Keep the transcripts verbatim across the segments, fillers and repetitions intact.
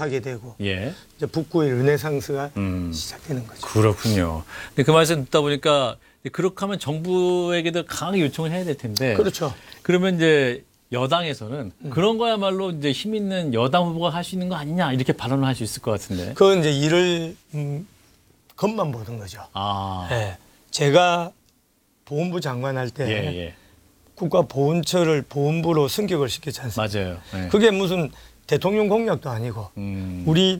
하게 되고 예. 이제 북구의 르네상스가 음. 시작되는 거죠. 그렇군요. 근데 그 말씀 듣다 보니까 그렇게 하면 정부에게도 강하게 요청을 해야 될 텐데. 그렇죠. 그러면 이제 여당에서는 음. 그런 거야말로 이제 힘 있는 여당 후보가 할 수 있는 거 아니냐 이렇게 발언을 할 수 있을 것 같은데. 그건 이제 일을 음, 겉만 보는 거죠. 아. 예. 제가 보훈부 장관 할 때 예, 예. 국가보훈처를 보훈부로 승격을 시켰지 않습니까? 맞아요. 예. 그게 무슨 대통령 공약도 아니고 음. 우리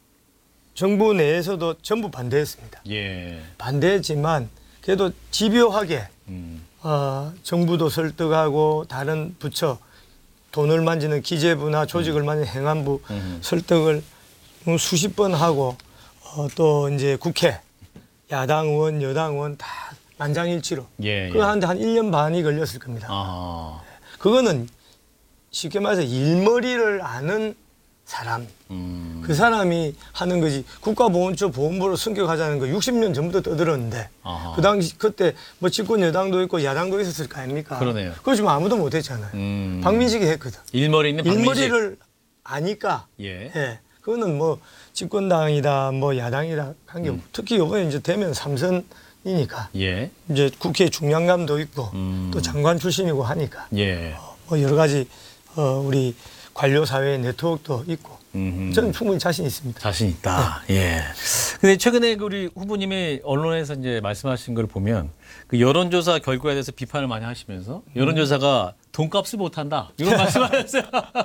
정부 내에서도 전부 반대했습니다. 예. 반대했지만 그래도 집요하게 음. 어, 정부도 설득하고 다른 부처 돈을 만지는 기재부나 조직을 만지는 행안부 음. 설득을 수십 번 하고 어, 또 이제 국회 야당 의원 여당 의원 다 만장일치로 예, 예. 그거 하는데 한 일 년 반이 걸렸을 겁니다. 아. 그거는 쉽게 말해서 일머리를 아는 사람 음. 그 사람이 하는 거지. 국가보훈처 보훈부로 승격하자는 거 육십 년 전부터 떠들었는데 아하. 그 당시 그때 뭐 집권 여당도 있고 야당도 있었을 거 아닙니까? 그러네요. 그거 지금 아무도 못했잖아요. 음. 박민식이 했거든. 일머리 있는 박민식. 일머리를 아니까. 예. 예. 그거는 뭐 집권당이다 뭐 야당이다 한 게 음. 특히 이번에 이제 되면 삼선이니까 예. 이제 국회 중량감도 있고 음. 또 장관 출신이고 하니까 예. 뭐 여러 가지 어 우리 관료 사회의 네트워크도 있고 음흠. 저는 충분히 자신 있습니다. 자신 있다. 예. 근데 최근에 그 우리 후보님이 언론에서 이제 말씀하신 걸 보면 그 여론조사 결과에 대해서 비판을 많이 하시면서 여론조사가 돈값을 못한다 이런 말씀하셨어요.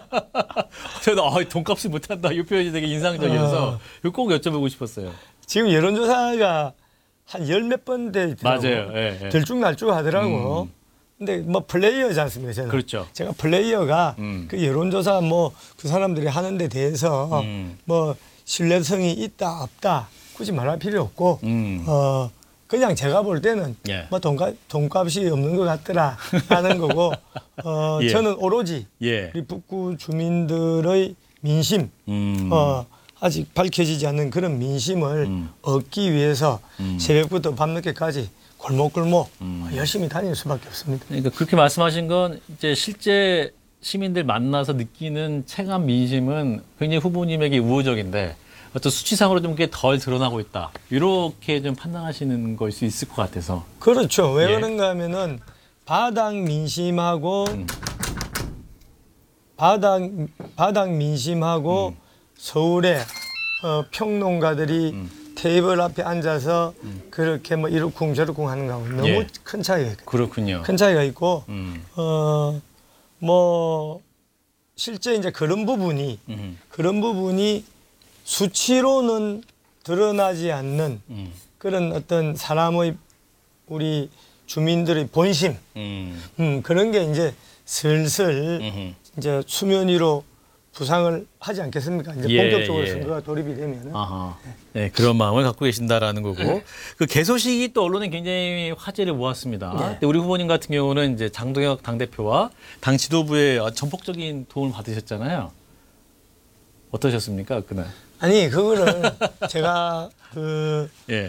저도 아, 돈값을 못한다 이 표현이 되게 인상적이어서 이거 꼭 여쭤보고 싶었어요. 지금 여론조사가 한 열 몇 번 되더라고요. 맞아요. 예, 예. 들쭉날쭉 하더라고. 음. 근데 뭐 플레이어지 않습니까? 저는. 그렇죠. 제가 플레이어가 음. 그 여론조사 뭐 그 사람들이 하는 데 대해서 음. 뭐 신뢰성이 있다 없다 굳이 말할 필요 없고 음. 어 그냥 제가 볼 때는 예. 뭐 돈값 돈값이 없는 것 같더라 하는 거고 어 예. 저는 오로지 예. 우리 북구 주민들의 민심 음. 어 아직 밝혀지지 않는 그런 민심을 음. 얻기 위해서 음. 새벽부터 밤늦게까지 골목골목 음. 열심히 다닐 수밖에 없습니다. 그러니까 그렇게 말씀하신 건 이제 실제 시민들 만나서 느끼는 체감 민심은 굉장히 후보님에게 우호적인데 어떤 수치상으로 좀 그게 덜 드러나고 있다. 이렇게 좀 판단하시는 걸 수 있을 것 같아서. 그렇죠. 왜 예. 그런가 하면은 바닥 민심하고 음. 바닥 바닥 민심하고 음. 서울의 어, 평론가들이 음. 테이블 앞에 앉아서 그렇게 뭐 이러쿵 저러쿵 하는 거하고 너무 예. 큰 차이가 있고 그렇군요. 큰 차이가 있고 음. 어 뭐 실제 이제 그런 부분이 음. 그런 부분이 수치로는 드러나지 않는 음. 그런 어떤 사람의 우리 주민들의 본심 음. 음, 그런 게 이제 슬슬 음. 이제 수면 위로 부상을 하지 않겠습니까? 이제 예, 본격적으로 예. 선거가 돌입이 되면 아하. 네, 그런 마음을 갖고 계신다라는 거고. 그 개소식이 또 언론에 굉장히 화제를 모았습니다. 네. 근데 우리 후보님 같은 경우는 이제 장동혁 당대표와 당 지도부의 전폭적인 도움을 받으셨잖아요. 어떠셨습니까, 그날? 아니 그거를 제가 그 예.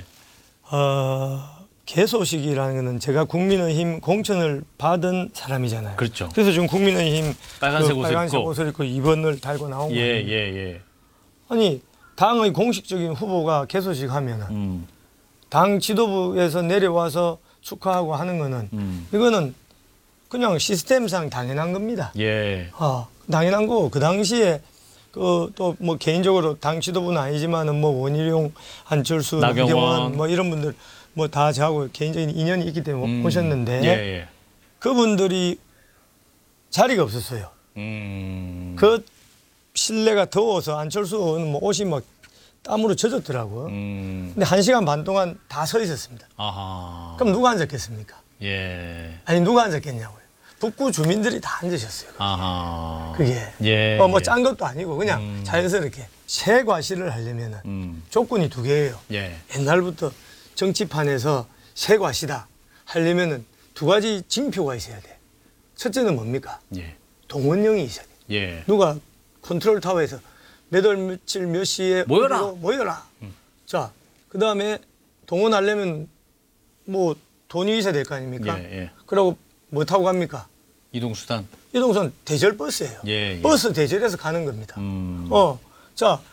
어, 개소식이라는 거는 제가 국민의힘 공천을 받은 사람이잖아요. 그렇죠. 그래서 지금 국민의힘 빨간색 그 옷을 빨간색 입고. 옷을 입고 이 번을 달고 나온 예, 거예요. 예, 예. 아니 당의 공식적인 후보가 개소식 하면은 음. 당 지도부에서 내려와서 축하하고 하는 거는 음. 이거는 그냥 시스템상 당연한 겁니다. 예. 어, 당연한 거고 그 당시에 그 또 뭐 개인적으로 당 지도부는 아니지만은 뭐 원희룡, 안철수, 나경원. 나경원 뭐 이런 분들 뭐 다 저하고 개인적인 인연이 있기 때문에 음. 오셨는데 예, 예. 그분들이 자리가 없었어요. 음. 그 실내가 더워서 안철수 의원은 뭐 옷이 막 땀으로 젖었더라고요. 음. 근데 한 시간 반 동안 다 서 있었습니다. 아하. 그럼 누가 앉았겠습니까? 예. 아니 누가 앉았겠냐고요. 북구 주민들이 다 앉으셨어요. 아하. 그게 예. 어, 뭐 예. 짠 것도 아니고 그냥 음. 자연스럽게 새 과실을 하려면은 음. 조건이 두 개예요. 예. 옛날부터 정치판에서 새 과시다 하려면은 두 가지 징표가 있어야 돼. 첫째는 뭡니까? 예. 동원령이 있어야 돼. 예. 누가 컨트롤 타워에서 몇 월 며칠 몇 시에 모여라. 어디로 모여라. 음. 자, 그 다음에 동원하려면 뭐 돈이 있어야 될 거 아닙니까? 예, 예. 그러고 뭐 타고 갑니까? 이동수단. 이동선 대절 버스예요. 예, 예. 버스 대절해서 가는 겁니다. 음. 어, 자,